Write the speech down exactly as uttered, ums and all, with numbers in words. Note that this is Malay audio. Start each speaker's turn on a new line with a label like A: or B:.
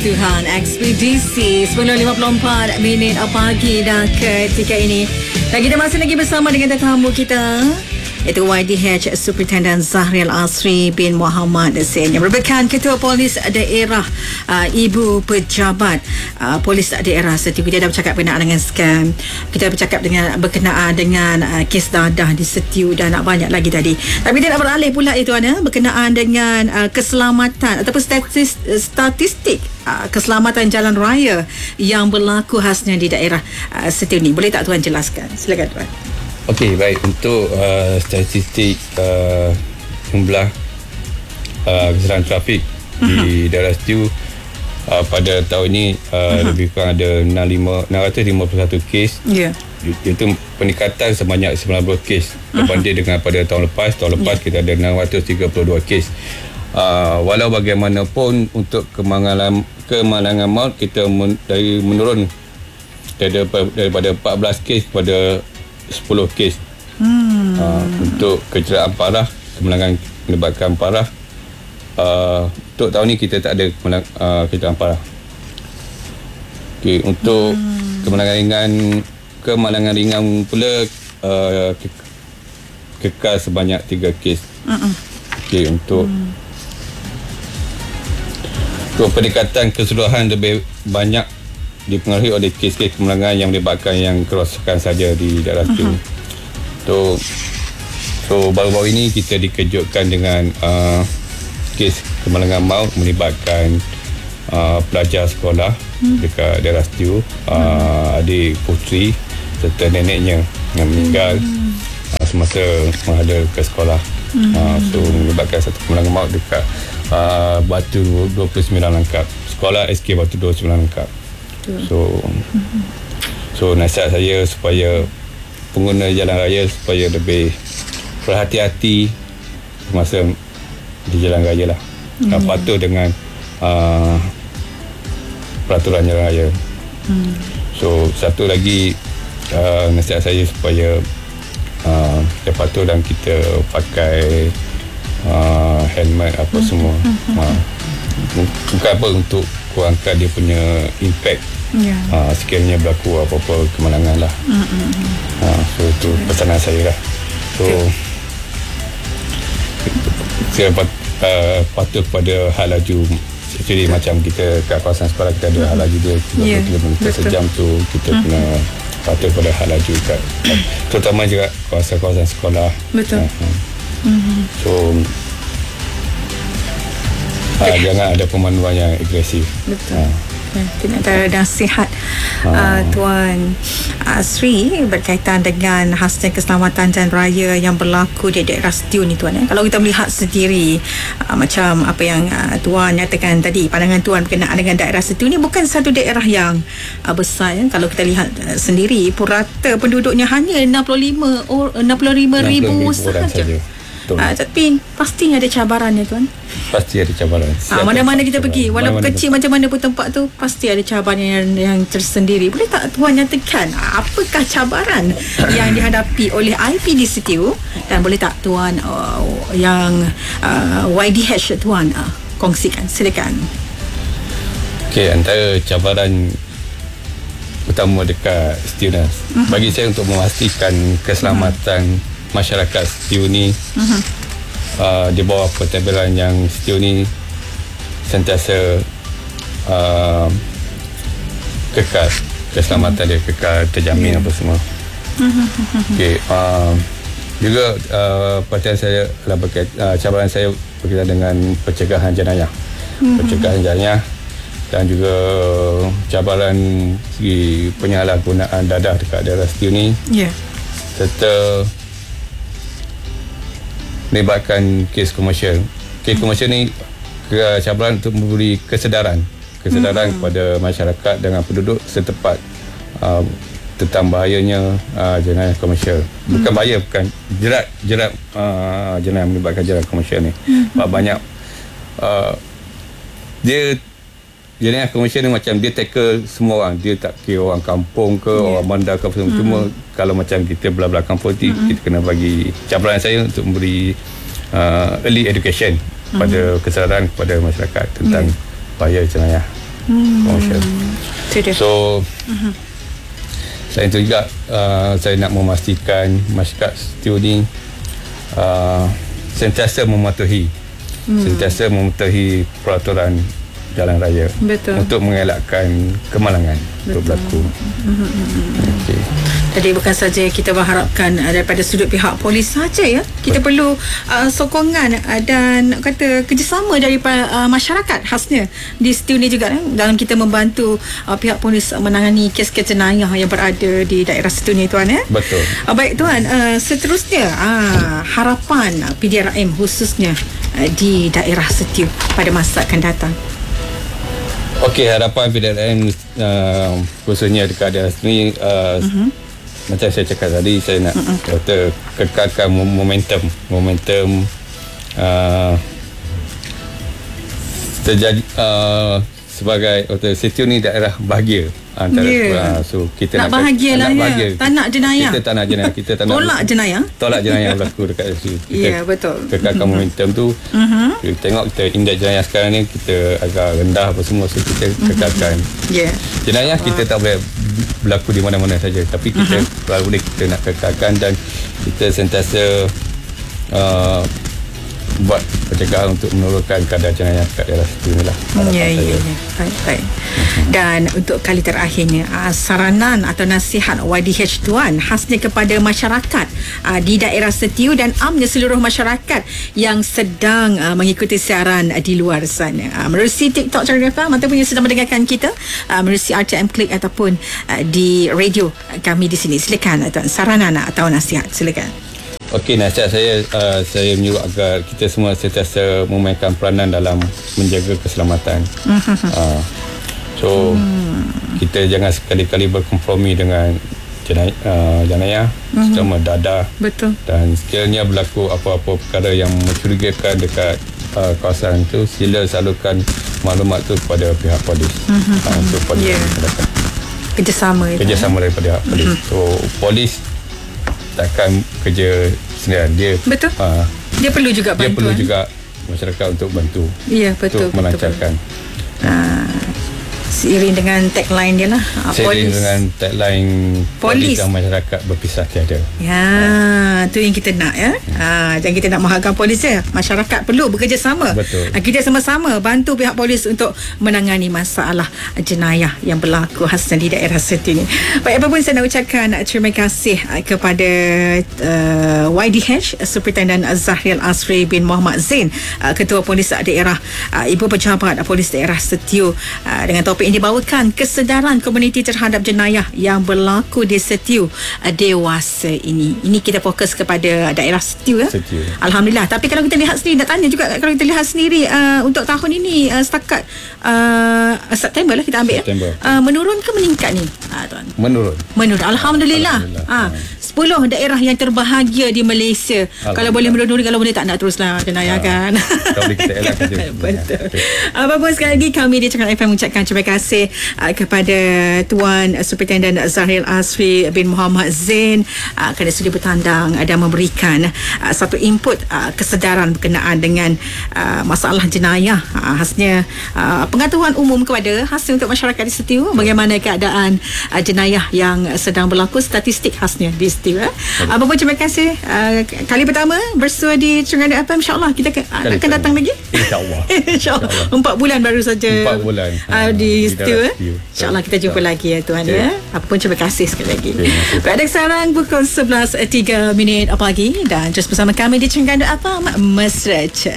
A: Tuhan Ekspedisi sepuluh lima puluh empat minit pagi dah ketika ini. Dan kita masih lagi bersama dengan tetamu kita, iaitu Y D H Superintendent Zahril Asri bin Muhammad Zain yang merupakan Ketua Polis Daerah, uh, Ibu Pejabat uh, Polis Daerah Setiu. Kita dah bercakap berkenaan dengan skam, kita bercakap dengan berkenaan dengan uh, kes dadah di Setiu dan nak banyak lagi tadi. Tapi dia nak beralih pula itu ana berkenaan dengan uh, keselamatan ataupun statistik, statistik uh, keselamatan jalan raya yang berlaku khasnya di daerah uh, Setiu ni. Boleh tak tuan jelaskan? Silakan tuan.
B: Okey, baik. Untuk uh, statistik uh, jumlah uh, kesalahan trafik uh-huh. di daerah Setiu uh, pada tahun ini uh, uh-huh. lebih kurang ada enam ratus lima puluh satu kes. Ya. Yeah. Itu peningkatan sebanyak sembilan puluh kes berbanding uh-huh. dengan pada tahun lepas. Tahun lepas yeah. kita ada enam ratus tiga puluh dua kes. Uh, walau bagaimanapun untuk kemalangan kemalangan maut kita men, dari menurun daripada, daripada empat belas kes kepada sepuluh kes. hmm. uh, Untuk kecelakaan parah, kemalangan menyebabkan parah, uh, untuk tahun ni kita tak ada kemalangan, uh, kecelakaan parah. Okay, untuk hmm. kemalangan ringan Kemalangan ringan pula uh, ke, kekal sebanyak tiga kes. uh-uh. Okay, untuk hmm. untuk peningkatan keseluruhan lebih banyak dipengaruhi oleh kes-kes kemalangan yang melibatkan yang kerosakan saja di daerah Setiu. Uh-huh. So, so baru-baru ini kita dikejutkan dengan uh, kes kemalangan maut melibatkan uh, pelajar sekolah hmm. dekat daerah Setiu, uh, hmm. adik puteri serta neneknya yang meninggal hmm. uh, semasa menghadap ke sekolah. Hmm. Uh, so melibatkan satu kemalangan maut dekat uh, Batu dua puluh sembilan Langkap, sekolah S K Batu dua puluh sembilan Langkap. So mm-hmm. so nasihat saya supaya pengguna jalan raya supaya lebih berhati-hati masa di jalan raya lah. mm-hmm. Patuh dengan uh, peraturan jalan raya. mm. So satu lagi uh, nasihat saya supaya uh, kita patuh dan kita pakai uh, helmet apa mm-hmm. semua. mm-hmm. uh, bukan apa untuk kurangkan dia punya impact. Yeah. Ha, sekiranya berlaku apa-apa kemalangan lah. Mm-hmm. Ha, so itu pesanan saya lah. So saya pat, uh, patuh kepada hal laju. Jadi macam kita kat kawasan sekolah kita ada mm-hmm. hal laju dia tiga puluh kilometer yeah. sejam tu kita mm-hmm. kena patuh pada hal laju kat, terutama juga kawasan-kawasan sekolah. Betul. Ha, mm-hmm. So ha, jangan ada pemanduan yang agresif. Betul. Ha.
A: Kita antara nasihat uh, Tuan Asri berkaitan dengan khasnya keselamatan jalan raya yang berlaku di daerah Setiu ni Tuan. Eh? Kalau kita melihat sendiri uh, macam apa yang uh, Tuan nyatakan tadi, pandangan Tuan berkenaan dengan daerah Setiu ni bukan satu daerah yang uh, besar. Eh? Kalau kita lihat uh, sendiri purata penduduknya hanya enam puluh lima ribu sahaja. Uh, tapi pastinya ada cabarannya Tuan.
B: Pasti ada cabaran.
A: Ha, mana-mana kita cabaran. pergi, walaupun mana-mana kecil macam mana pun tempat tu, pasti ada cabaran yang, yang tersendiri. Boleh tak Tuan nyatakan apakah cabaran yang dihadapi oleh I P D Setiu, dan boleh tak Tuan uh, yang uh, Y D H Tuan uh, kongsikan? Silakan.
B: Okey, antara cabaran utama dekat Setiu ni, uh-huh. bagi saya untuk memastikan keselamatan uh-huh. masyarakat Setiu ni uh-huh. uh, di bawah pentadbiran yang Setiu ni sentiasa uh, kekal, keselamatan uh-huh. dia kekal terjamin, yeah. apa semua. uh-huh. Okay, uh, juga uh, perhatian saya adalah berkait, uh, cabaran saya berkaitan dengan pencegahan jenayah, uh-huh. pencegahan jenayah dan juga cabaran segi penyalahgunaan dadah dekat daerah Setiu ni, yeah. serta melibatkan kes komersial. Kes komersial ni cabaran untuk memberi kesedaran kesedaran hmm. kepada masyarakat dengan penduduk setempat uh, tentang bahayanya uh, jenayah komersial. Bukan hmm. bahaya, bukan jerat jerat uh, jenayah melibatkan jerat komersial ni. Hmm. Banyak uh, dia jenayah komersial ni macam dia tackle semua orang. Dia tak kira orang kampung ke, yeah. orang bandar ke, semua. Cuma mm-hmm. kalau macam kita belah-belah kampung ni, mm-hmm. kita kena bagi cabaran saya untuk memberi uh, early education mm-hmm. pada kesedaran kepada masyarakat tentang yeah. bahaya jenayah.
A: Hmm.
B: Komersial. So uh-huh. selain itu juga uh, saya nak memastikan masyarakat setiu ni uh, sentiasa mematuhi hmm. sentiasa mematuhi peraturan jalan raya.
A: Betul.
B: Untuk mengelakkan kemalangan. Betul. Untuk berlaku.
A: Mm-hmm. Okay. Jadi bukan saja kita berharapkan uh, daripada sudut pihak polis saja ya. Kita Betul. perlu uh, sokongan uh, dan kata kerjasama daripada uh, masyarakat khasnya di setiu ni juga eh, dalam kita membantu uh, pihak polis uh, menangani kes-kes jenayah yang berada di daerah setiu ni tuan ya.
B: Betul.
A: Uh, baik tuan, uh, seterusnya uh, harapan uh, P D R M khususnya uh, di daerah setiu pada masa akan datang.
B: Okey, harapan P D R M uh, khususnya dekat daerah sini uh, uh-huh. macam saya cakap tadi, saya nak uh-uh. kata kekalkan momentum momentum uh, terjadi uh, sebagai kata setiu ni daerah bahagia antara yeah. uh, so kita
A: nak,
B: nak
A: bahagia lah ya. Tak nak jenayah.
B: Kita tak nak jenayah. Kita tak nak
A: tolak jenayah.
B: Tolak jenayah berlaku dekat situ.
A: Ya, yeah, betul.
B: Kekalkan uh-huh. momentum tu. Uh-huh. Kita tengok kita indeks jenayah sekarang ni kita agak rendah apa semua, so kita kekalkan. Ya. Yeah. Jenayah kita uh. tak boleh berlaku di mana-mana saja, tapi kita uh-huh. boleh kita nak kekalkan dan kita sentiasa uh, buat pencegahan untuk menurunkan kadar jenayah kat daerah situ ni lah.
A: Ya, ya, ya. Baik, baik. Dan untuk kali terakhirnya, uh, saranan atau nasihat Y D H tuan khasnya kepada masyarakat uh, di daerah setiu dan amnya seluruh masyarakat yang sedang uh, mengikuti siaran uh, di luar sana. Uh, menerusi TikTok Ceria F M ataupun yang sedang mendengarkan kita uh, menerusi R T M Click ataupun uh, di radio kami di sini. Silakan uh, tuan, saranan atau nasihat, silakan.
B: Okey, nasihat saya uh, saya menyuruh agar kita semua sentiasa memainkan peranan dalam menjaga keselamatan. uh, so hmm. kita jangan sekali-kali berkompromi dengan jenayah, uh, jenayah hmm. secara mendadah. Betul. Dan sekiranya berlaku apa-apa perkara yang mencurigakan dekat uh, kawasan itu, sila salurkan maklumat itu kepada pihak polis. Hmm. Uh, untuk polis yeah. masyarakat.
A: Kerjasama itu.
B: Kerjasama daripada pihak polis. Hmm. So polis takkan kerja sendirian, dia
A: betul. Uh, dia perlu juga bantuan.
B: Dia perlu juga masyarakat untuk bantu.
A: Ya, betul.
B: Untuk melancarkan.
A: Uh, seiring dengan tagline dia lah. Uh,
B: seiring polis. dengan tagline polis dan masyarakat berpisah tiada.
A: Ya, uh. tu yang kita nak ya. Uh, jangan kita nak mahalkan polis ya. Masyarakat perlu bekerjasama.
B: Betul.
A: Uh, kita sama-sama bantu pihak polis untuk menangani masalah jenayah yang berlaku khasnya di daerah setiu ini. Baik, apa pun saya nak ucapkan terima kasih kepada uh, Y D H Superintendent Zahrial Asri bin Muhammad Zain, uh, Ketua Polis Daerah, uh, Ibu Pejabat Polis Daerah Setiu, uh, dengan topik yang dibawakan kesedaran komuniti terhadap jenayah yang berlaku di setiu uh, dewasa ini. Ini kita fokus kepada daerah setiu ya.
B: Setiu.
A: Alhamdulillah. Tapi kalau kita lihat sendiri, nak tanya juga, kalau kita lihat sendiri uh, untuk tahun ini uh, setakat uh, September lah kita ambil
B: September.
A: ya. Uh, menurun ke meningkat ni? Uh, tuan.
B: Menurun.
A: Menurun. Alhamdulillah. Alhamdulillah. Uh, sepuluh daerah yang terbahagia di Malaysia. Kalau boleh menurun, kalau boleh tak nak teruslah jenayah kan.
B: Kalau boleh kita elakkan je.
A: Betul. Apa pun sekali lagi kami di Cakap F M mengucapkan terima kasih uh, kepada Tuan uh, Superintendent Zahrial Asri bin Muhammad Zain uh, kerana sudi bertandang uh, dan memberikan uh, satu input uh, kesedaran berkenaan dengan uh, masalah jenayah, uh, khasnya uh, pengetahuan umum kepada khasnya untuk masyarakat di setiu, bagaimana keadaan uh, jenayah yang sedang berlaku, statistik khasnya di setiu. Eh. Apa pun terima kasih uh, kali pertama bersua di Terengganu F M, insya-Allah kita ke, akan kali datang lagi.
B: Insya-Allah.
A: Insya-Allah. Empat bulan baru saja.
B: Empat bulan.
A: Uh, di setiu. InsyaAllah kita jumpa so. lagi ya tuan okay. ya. Apa pun terima kasih sekali lagi. Okay, pada sekarang pukul sebelas tiga minit pagi dan terus bersama kami di Terengganu F M Mesra.